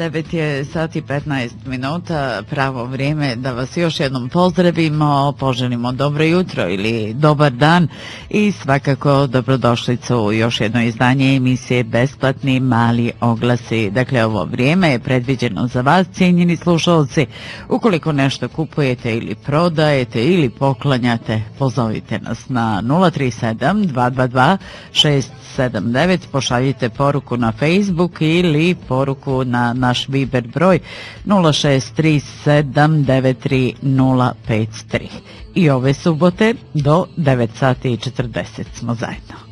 9 je sat i 15 minuta, pravo vrijeme da vas još jednom pozdravimo, poželimo dobro jutro ili dobar dan i svakako dobrodošlicu u još jedno izdanje emisije Besplatni mali oglasi. Dakle, ovo vrijeme je predviđeno za vas, cijenjeni slušalci. Ukoliko nešto kupujete ili prodajete ili poklanjate, pozovite nas na 037 222 679, pošaljite poruku na Facebook ili poruku na naš Viber broj 0637930053. I ove subote do 9 sati i 40 smo zajedno.